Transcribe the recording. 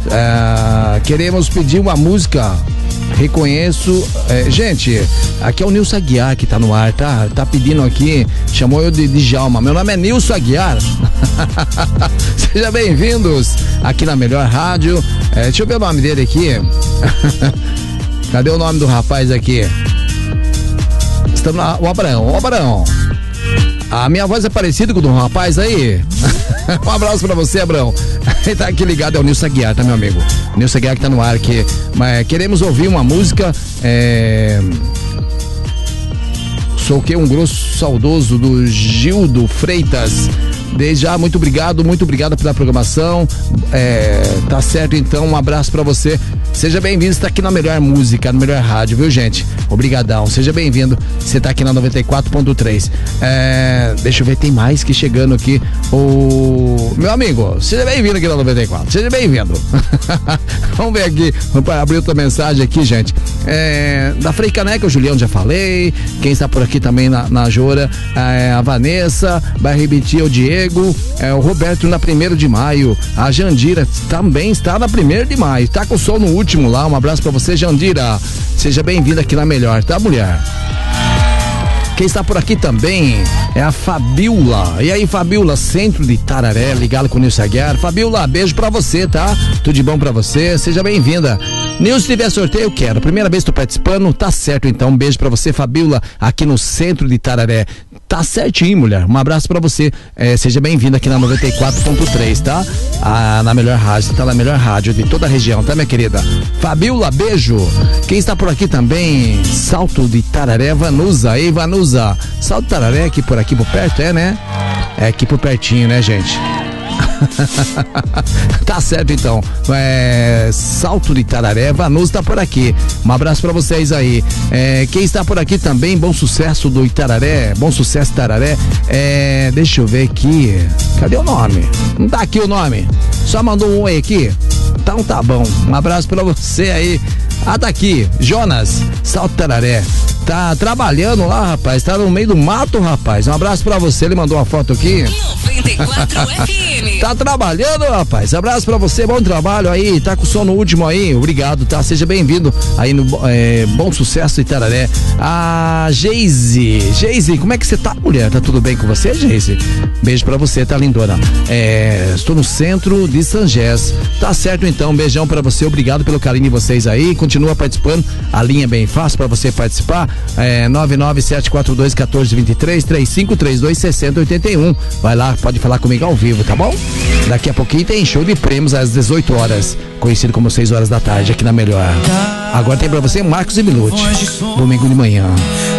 Queremos pedir uma música. Reconheço, gente, aqui é o Nilson Aguiar que tá no ar, tá pedindo aqui, chamou eu de Djalma. Meu nome é Nilson Aguiar. Sejam bem-vindos aqui na Melhor Rádio. Deixa eu ver o nome dele aqui. Cadê o nome do rapaz aqui? Estamos lá, o Abraão. A minha voz é parecida com o do rapaz aí. Um abraço pra você, Abraão. Ele tá aqui ligado, é o Nilson Aguiar, tá, meu amigo? O Nilson Aguiar que tá no ar aqui. Mas queremos ouvir uma música. Sou o quê? Um grosso saudoso do Gildo Freitas. Desde já, muito obrigado pela programação. Tá certo, então, um abraço pra você. Seja bem-vindo, você tá aqui na Melhor Música, na Melhor Rádio, viu, gente? Obrigadão, seja bem-vindo. Você tá aqui na 94.3. Deixa eu ver, tem mais que chegando aqui. Meu amigo, seja bem-vindo aqui na 94. Seja bem-vindo. Vamos ver aqui, vamos abrir outra mensagem aqui, gente. Da Frei Caneca, o Juliano já falei. Quem está por aqui também na Jora, a Vanessa, vai repetir o Diego, o Roberto na 1º de maio. A Jandira também está na 1º de maio. Tá com o sol no último lá. Um abraço pra você, Jandira. Seja bem-vinda aqui na Melhor, tá, mulher? Quem está por aqui também é a Fabiola. E aí, Fabiola, centro de Itararé, ligado com o Nilson Aguiar. Fabiola, beijo pra você, tá? Tudo de bom pra você, seja bem-vinda. Nilson, se tiver sorteio, eu quero. Primeira vez que tô participando, tá certo então. Um beijo pra você, Fabiola, aqui no centro de Itararé. Tá certinho, mulher. Um abraço pra você. Seja bem-vinda aqui na 94.3, tá? Na Melhor Rádio, tá na Melhor Rádio de toda a região, tá, minha querida? Fabiola, beijo. Quem está por aqui também? Salto de Itararé, Vanusa. Ei, Vanusa. Salto de Itararé aqui por perto, né? É aqui por pertinho, né, gente? Tá certo então. Salto de Itararé, Vanusa tá por aqui. Um abraço pra vocês aí. Quem está por aqui também, Bom Sucesso do Itararé. Bom Sucesso Itararé. Deixa eu ver aqui. Cadê o nome? Não tá aqui o nome. Só mandou um oi aqui. Então tá bom. Um abraço pra você aí. Tá aqui. Jonas, Salto Itararé. Tá trabalhando lá, rapaz. Tá no meio do mato, rapaz. Um abraço pra você. Ele mandou uma foto aqui. 94 FM. Tá trabalhando, rapaz. Abraço pra você. Bom trabalho aí. Tá com sono último aí. Obrigado, tá? Seja bem-vindo aí no Bom Sucesso Itararé. A Geise, como é que você tá, mulher? Tá tudo bem com você, Geise? Beijo pra você, tá lindona. Estou no centro de Sangés. Tá certo então. Um beijão pra você. Obrigado pelo carinho de vocês aí. Continua participando. A linha é bem fácil pra você participar. 997421423 35326081. Vai lá, pode falar comigo ao vivo, tá bom? Daqui a pouquinho tem show de prêmios às 18 horas, conhecido como 6 horas da tarde aqui na Melhor. Agora tem pra você Marcos e Minuti, domingo de manhã.